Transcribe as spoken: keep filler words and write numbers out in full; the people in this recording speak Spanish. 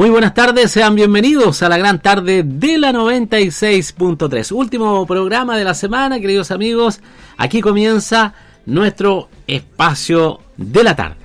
Muy buenas tardes, sean bienvenidos a la gran tarde de la noventa y seis punto tres. Último programa de la semana, queridos amigos. Aquí comienza nuestro espacio de la tarde.